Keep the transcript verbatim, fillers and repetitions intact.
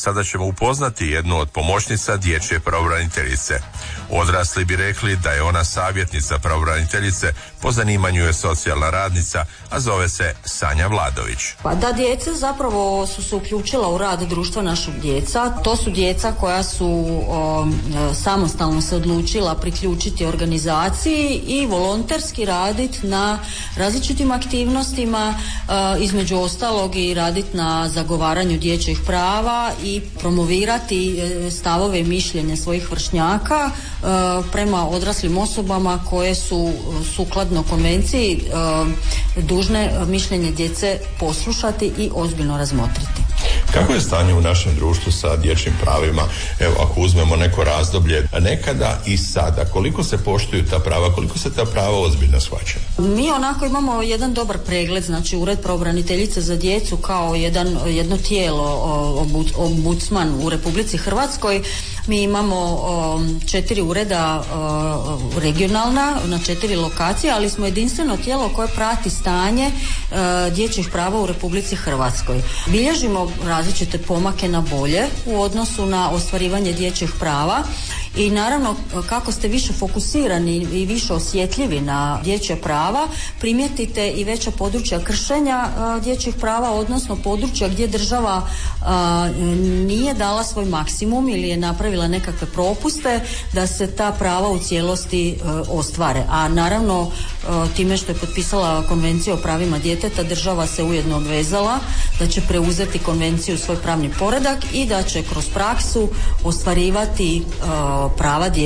sada ćemo upoznati jednu od pomoćnica dječje pravobraniteljice. Odrasli bi rekli da je ona savjetnica pravobraniteljice, po zanimanju je socijalna radnica, a zove se Sanja Vladović. Pa da, djeca zapravo su se uključila u rad društva našeg djeca. To su djeca koja su o, samostalno se odlučila priključiti organizaciji i volonterski raditi na različitim aktivnostima, e, između ostalog i raditi na zagovaranju dječjih prava i promovirati stavove i mišljenja svojih vršnjaka e, prema odraslim osobama koje su sukladno konvenciji e, dužne mišljenje djece poslušati i ozbiljno razmotriti. Kako je stanje u našem društvu sa dječjim pravima? Evo, ako uzmemo neko razdoblje nekada i sada, koliko se poštuju ta prava, koliko se ta prava ozbiljno shvaćaju? Mi onako imamo jedan dobar pregled, znači Ured pravobraniteljice za djecu kao jedan, jedno tijelo, obud, ombudsman u Republici Hrvatskoj. Mi imamo o, četiri ureda o, regionalna na četiri lokacije, ali smo jedinstveno tijelo koje prati stanje o, dječjih prava u Republici Hrvatskoj. Bilježimo različite pomake na bolje u odnosu na ostvarivanje dječjih prava i naravno kako ste više fokusirani i više osjetljivi na dječja prava, primijetite i veća područja kršenja a, dječjih prava, odnosno područja gdje država a, nije dala svoj maksimum ili je napravila nekakve propuste da se ta prava u cijelosti a, ostvare. A naravno a, time što je potpisala Konvenciju o pravima djeteta, država se ujedno obvezala da će preuzeti konvenciju u svoj pravni poredak i da će kroz praksu ostvarivati a, prava djeteta